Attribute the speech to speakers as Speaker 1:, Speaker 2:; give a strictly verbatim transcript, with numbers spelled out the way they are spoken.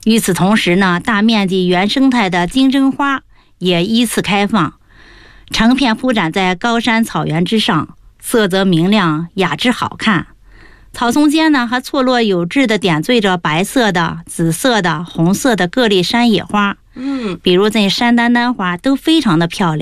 Speaker 1: 与此同时呢，大面积原生态的金针花也依次开放，成片铺展在高山草原之上，色泽明亮，雅致好看。草丛间呢，还错落有致地点缀着白色的、紫色的、红色的各类山野花，
Speaker 2: 嗯，
Speaker 1: 比如这山丹丹花都非常的漂亮。